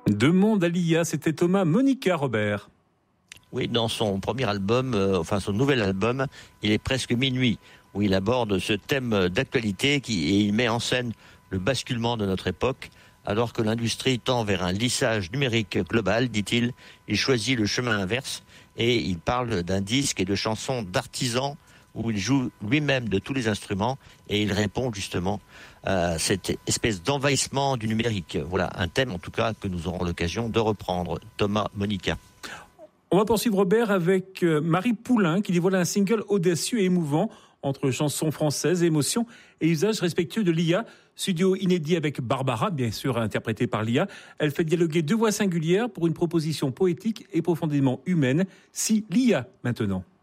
Demande à l'IA, c'était Thomas Monica, Robert. Oui, dans son premier album, son nouvel album, il est presque minuit, où il aborde ce thème d'actualité et il met en scène le basculement de notre époque. Alors que l'industrie tend vers un lissage numérique global, dit-il, il choisit le chemin inverse et il parle d'un disque et de chansons d'artisans où il joue lui-même de tous les instruments et il répond justement à cette espèce d'envahissement du numérique. Voilà, un thème en tout cas que nous aurons l'occasion de reprendre. Thomas Monica. On va poursuivre, Robert, avec Marie Poulain qui dévoile un single audacieux et émouvant entre chansons françaises, émotions et usages respectueux de l'IA. Studio inédit avec Barbara, bien sûr interprétée par l'IA. Elle fait dialoguer deux voix singulières pour une proposition poétique et profondément humaine. Si l'IA maintenant.